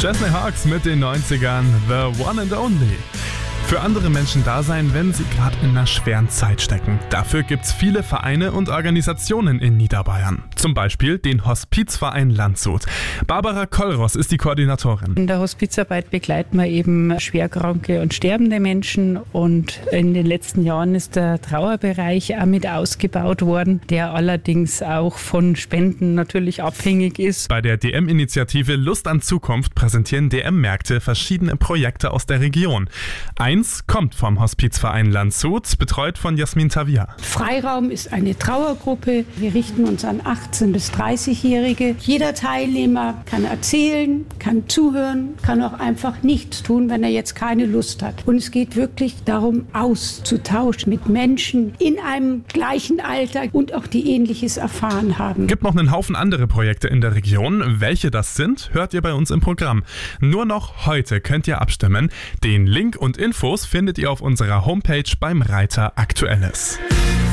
Chesney Hawkes mit den 90ern, The One and Only. Für andere Menschen da sein, wenn sie gerade in einer schweren Zeit stecken. Dafür gibt's viele Vereine und Organisationen in Niederbayern. Zum Beispiel den Hospizverein Landshut. Barbara Kollross ist die Koordinatorin. In der Hospizarbeit begleiten wir eben schwerkranke und sterbende Menschen, und in den letzten Jahren ist der Trauerbereich auch mit ausgebaut worden, der allerdings auch von Spenden natürlich abhängig ist. Bei der DM-Initiative Lust an Zukunft präsentieren DM-Märkte verschiedene Projekte aus der Region. Eins kommt vom Hospizverein Landshut, betreut von Jasmin Tavia. Freiraum ist eine Trauergruppe. Wir richten uns an 18- bis 30-Jährige. Jeder Teilnehmer kann erzählen, kann zuhören, kann auch einfach nichts tun, wenn er jetzt keine Lust hat. Und es geht wirklich darum, auszutauschen mit Menschen in einem gleichen Alter und auch die Ähnliches erfahren haben. Gibt noch einen Haufen andere Projekte in der Region. Welche das sind, hört ihr bei uns im Programm. Nur noch heute könnt ihr abstimmen. Den Link und Infos findet ihr auf unserer Homepage beim Reiter Aktuelles.